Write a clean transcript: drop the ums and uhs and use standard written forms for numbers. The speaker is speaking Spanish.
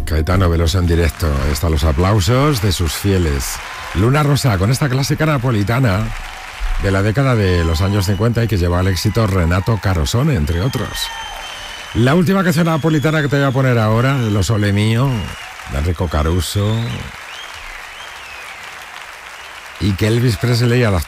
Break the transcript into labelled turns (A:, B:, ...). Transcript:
A: Caetano Veloso en directo. Ahí están los aplausos de sus fieles. Luna Rosa, con esta clásica napolitana de la década de los años 50 y que lleva al éxito Renato Carosone, entre otros. La última canción napolitana que te voy a poner ahora, Lo Sole Mio, de Enrico Caruso, y que Elvis Presley adaptó